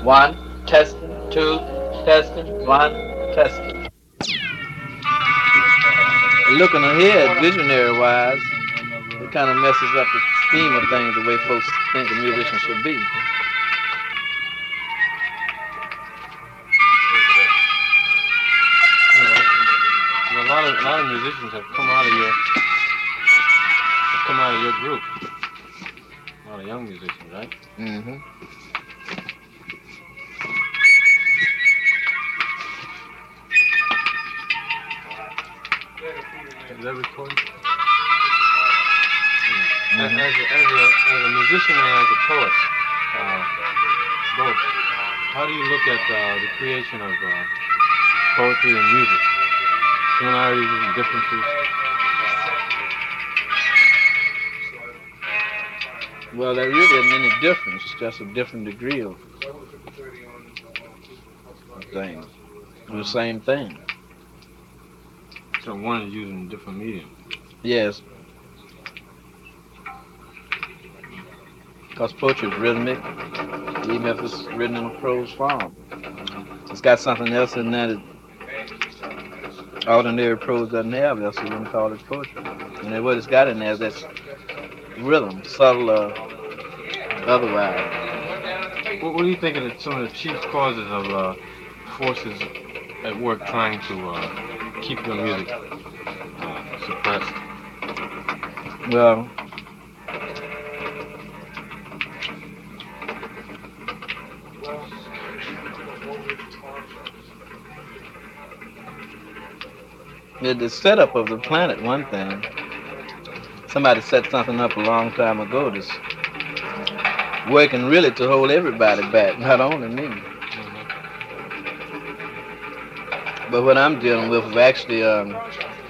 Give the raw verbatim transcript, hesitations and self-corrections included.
One, testing, two, testing, one, testing. Looking ahead, visionary-wise, it kind of messes up the scheme of things, the way folks think a musician should be. A lot of a lot of musicians have come out of your have come out of your group. A lot of young musicians, right? Mm-hmm. Is that recording? Mm-hmm. As, as, a, as, a, as a musician and as a poet, uh, both, how do you look at uh, the creation of uh, poetry and music? Similarities and differences? Well, there really isn't any difference. It's just a different degree of things. The same thing. So one is using a different medium. Yes. Because poetry is rhythmic, even if it's written in a prose form. It's got something else in there that ordinary prose doesn't have, else you wouldn't call it poetry. And then what it's got in there is that rhythm, subtle or otherwise. What, what do you think of the, some of the chief causes of uh, forces at work trying to uh, keep your music uh, suppressed? Well, the setup of the planet, one thing. Somebody set something up a long time ago that's working really to hold everybody back, not only me. Mm-hmm. But what I'm dealing with is actually um,